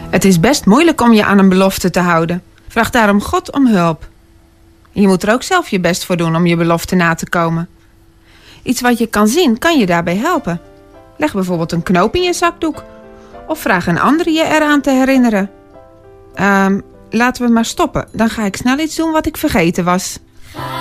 Het is best moeilijk om je aan een belofte te houden. Vraag daarom God om hulp. Je moet er ook zelf je best voor doen om je belofte na te komen. Iets wat je kan zien, kan je daarbij helpen. Leg bijvoorbeeld een knoop in je zakdoek. Of vraag een ander je eraan te herinneren. Laten we maar stoppen. Dan ga ik snel iets doen wat ik vergeten was.